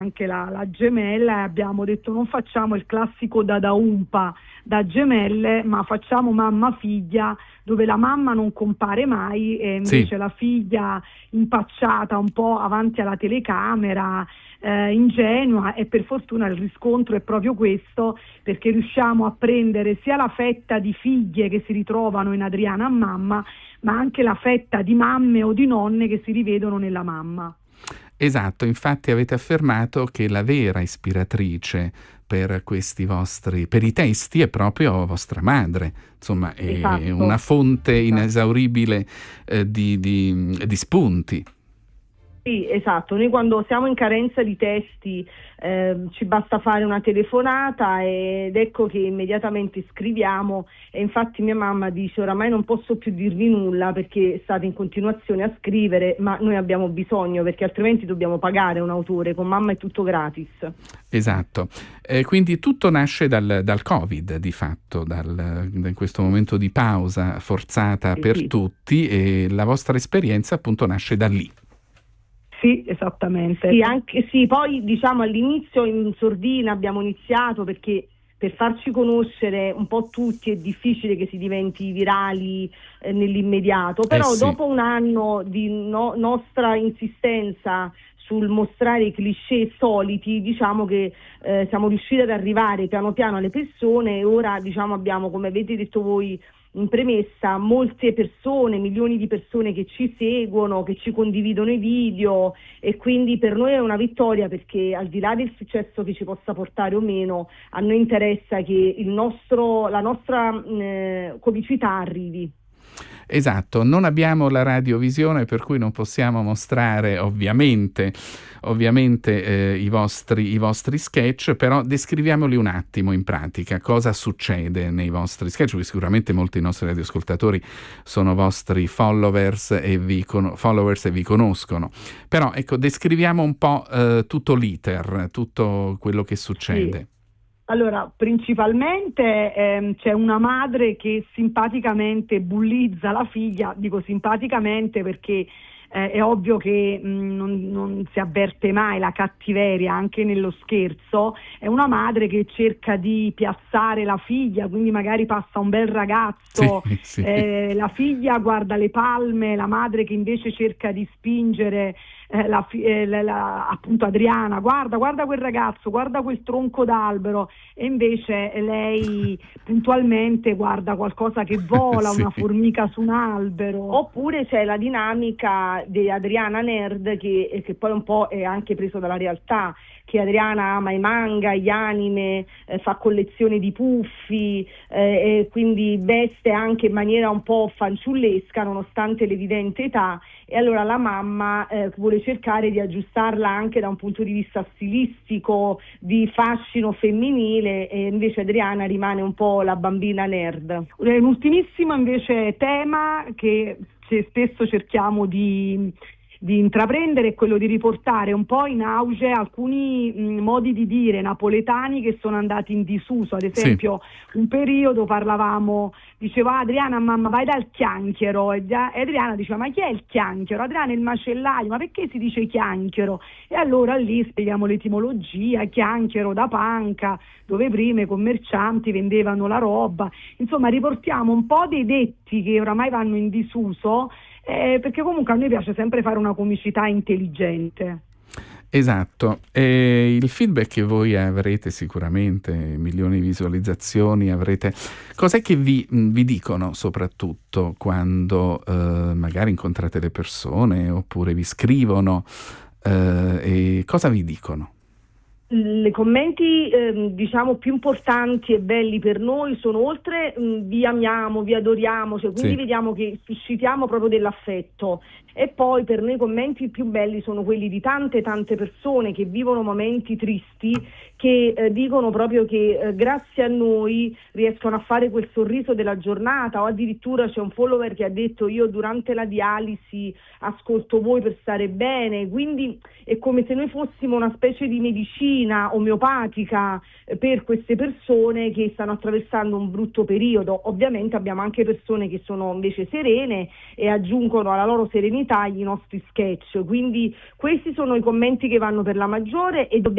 anche la gemella, e abbiamo detto non facciamo il classico dada umpa da gemelle, ma facciamo mamma figlia, dove la mamma non compare mai e Sì, invece la figlia impacciata un po' avanti alla telecamera, ingenua, e per fortuna il riscontro è proprio questo, perché riusciamo a prendere sia la fetta di figlie che si ritrovano in Adriana mamma, ma anche la fetta di mamme o di nonne che si rivedono nella mamma. esatto. Infatti avete affermato che la vera ispiratrice per questi vostri, per i testi è proprio vostra madre. Insomma, è una Esatto. fonte Esatto. inesauribile di spunti. Sì, esatto. Noi quando siamo in carenza di testi ci basta fare una telefonata ed ecco che immediatamente scriviamo, e infatti mia mamma dice oramai non posso più dirvi nulla perché state in continuazione a scrivere, ma noi abbiamo bisogno perché altrimenti dobbiamo pagare un autore, con mamma è tutto gratis. Esatto. Quindi tutto nasce dal Covid, di fatto, da questo momento di pausa forzata per Sì. tutti, e la vostra esperienza appunto nasce da lì. Sì, esattamente. Sì, anche, sì, poi diciamo all'inizio in sordina abbiamo iniziato perché per farci conoscere un po' tutti è difficile che si diventi virali nell'immediato, Eh però sì. dopo un anno di nostra insistenza sul mostrare i cliché soliti, diciamo che siamo riusciti ad arrivare piano piano alle persone, e ora diciamo abbiamo, come avete detto voi in premessa, molte persone, milioni di persone che ci seguono, che ci condividono i video, e quindi per noi è una vittoria perché al di là del successo che ci possa portare o meno, a noi interessa che la nostra comicità arrivi. Esatto, non abbiamo la radiovisione per cui non possiamo mostrare ovviamente i vostri sketch, però descriviamoli un attimo in pratica, cosa succede nei vostri sketch, perché sicuramente molti dei nostri radioascoltatori sono vostri followers e vi conoscono, però ecco, descriviamo un po' tutto l'iter, tutto quello che Sì. succede. Allora, principalmente c'è una madre che simpaticamente bullizza la figlia, dico simpaticamente perché è ovvio che non si avverte mai la cattiveria anche nello scherzo, è una madre che cerca di piazzare la figlia, quindi magari passa un bel Sì, ragazzo, sì, la figlia guarda le palme, la madre che invece cerca di spingere appunto Adriana, guarda quel ragazzo, guarda quel tronco d'albero, e invece lei puntualmente guarda qualcosa che vola, sì. una formica su un albero. Oppure c'è la dinamica di Adriana Nerd che poi un po' è anche preso dalla realtà, che Adriana ama i manga, gli anime, fa collezione di puffi, e quindi veste anche in maniera un po' fanciullesca nonostante l'evidente età, e allora la mamma vuole cercare di aggiustarla anche da un punto di vista stilistico, di fascino femminile, e invece Adriana rimane un po' la bambina nerd. Un ultimissimo invece tema che spesso cerchiamo di intraprendere è quello di riportare un po' in auge alcuni modi di dire napoletani che sono andati in disuso. Ad Sì. esempio, un periodo parlavamo, diceva Adriana, mamma vai dal chianchero, e Adriana diceva ma chi è il chianchero? Adriana è il macellaio, ma perché si dice chianchero? E allora lì spieghiamo l'etimologia, chianchero da panca, dove prima i commercianti vendevano la roba. Insomma, riportiamo un po' dei detti che oramai vanno in disuso, perché comunque a noi piace sempre fare una comicità intelligente. Esatto, e il feedback che voi avrete sicuramente, milioni di visualizzazioni avrete, cos'è che vi dicono soprattutto quando magari incontrate le persone oppure vi scrivono, e cosa vi dicono? I commenti diciamo più importanti e belli per noi sono, oltre vi amiamo, vi adoriamo, cioè, quindi Sì, vediamo che suscitiamo proprio dell'affetto, e poi per noi i commenti più belli sono quelli di tante persone che vivono momenti tristi, che dicono proprio che grazie a noi riescono a fare quel sorriso della giornata, o addirittura c'è un follower che ha detto io durante la dialisi ascolto voi per stare bene, quindi è come se noi fossimo una specie di medicina medicina omeopatica per queste persone che stanno attraversando un brutto periodo. Ovviamente abbiamo anche persone che sono invece serene e aggiungono alla loro serenità i nostri sketch, quindi questi sono i commenti che vanno per la maggiore e dobbiamo